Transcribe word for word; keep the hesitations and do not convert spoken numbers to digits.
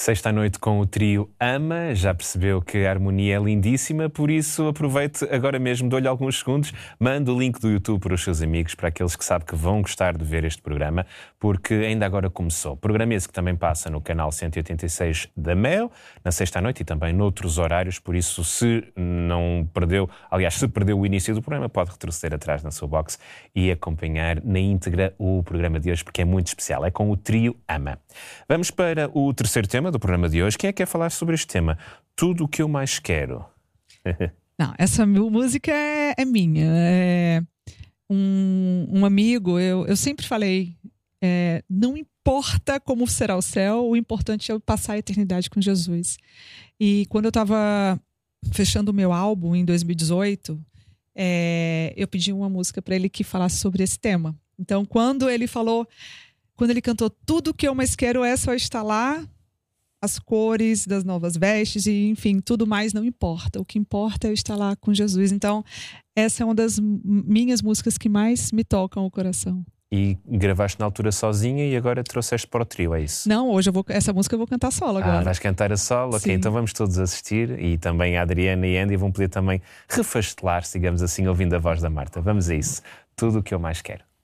Sexta à noite com o trio Ama, já percebeu que a harmonia é lindíssima, por isso aproveite agora mesmo, dou-lhe alguns segundos, manda o link do YouTube para os seus amigos, para aqueles que sabem que vão gostar de ver este programa, porque ainda agora começou. Programa esse que também passa no canal cento e oitenta e seis da Mel, na sexta à noite e também noutros horários, por isso se não perdeu, aliás, se perdeu o início do programa, pode retroceder atrás na sua box e acompanhar na íntegra o programa de hoje, porque é muito especial, é com o trio Ama. Vamos para o terceiro tema do programa de hoje. Quem é que quer falar sobre este tema? Tudo o que eu mais quero. Não, essa música é, é minha. É um, um amigo, eu, eu sempre falei, é, não importa como será o céu, o importante é eu passar a eternidade com Jesus. E quando eu estava fechando o meu álbum em dois mil e dezoito, é, eu pedi uma música para ele que falasse sobre esse tema. Então, quando ele falou, quando ele cantou Tudo que eu mais quero é só estar lá, as cores das novas vestes e, enfim, tudo mais não importa. O que importa é eu estar lá com Jesus. Então, essa é uma das minhas músicas que mais me tocam o coração. E gravaste na altura sozinha e agora trouxeste para o trio, é isso? Não, hoje eu vou, essa música eu vou cantar solo agora. Ah, vais cantar a solo? Sim. Ok, então vamos todos assistir e também a Adriana e a Andy vão poder também refastelar, digamos assim, ouvindo a voz da Marta. Vamos a isso. Tudo o que eu mais quero.